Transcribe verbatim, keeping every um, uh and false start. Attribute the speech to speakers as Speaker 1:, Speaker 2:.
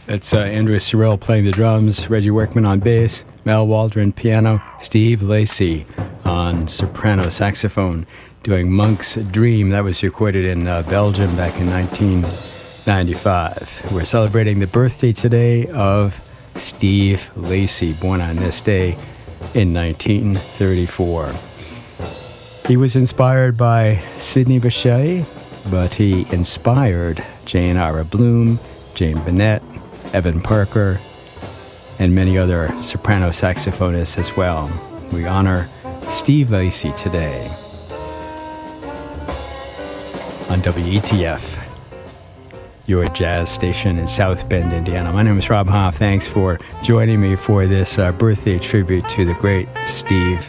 Speaker 1: It's uh, Andrew Sorrell playing the drums, Reggie Workman on bass, Mel Waldron piano, Steve Lacy on soprano saxophone, doing Monk's Dream. That was recorded in uh, Belgium back in nineteen ninety-five. We're celebrating the birthday today of Steve Lacy, born on this day in nineteen thirty-four. He was inspired by Sidney Bechet, but he inspired Jane Ira Bloom, Jane Bennett, Evan Parker, and many other soprano saxophonists as well. We honor Steve Lacy today on W E T F, your jazz station in South Bend, Indiana. My name is Rob Hoff. Thanks for joining me for this uh, birthday tribute to the great Steve